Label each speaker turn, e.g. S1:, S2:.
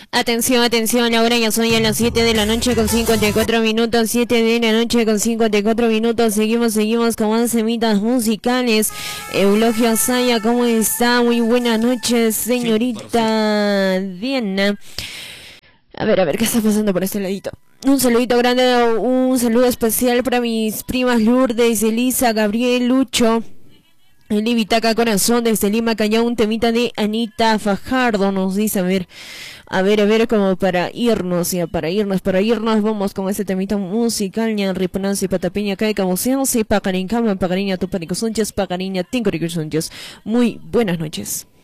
S1: Atención, atención, ahora ya son ya las 7 de la noche con 54 minutos, 7 de la noche con 54 minutos, seguimos con más semitas musicales. Eulogio Asaya, ¿cómo está? Muy buenas noches, señorita Diana. A ver, ¿qué está pasando por este ladito? Un saludito grande, un saludo especial para mis primas Lourdes, Elisa, Gabriel, Lucho. El Ibitaca Corazón desde Lima, Callao, un temita de Anita Fajardo, nos dice, a ver, como para irnos, vamos con este temita musical, ñan ripanansi patapiña cae camuseansi, pacarincama, pacariña tu panicosunches, pacariña tincoricursunches. Muy buenas noches.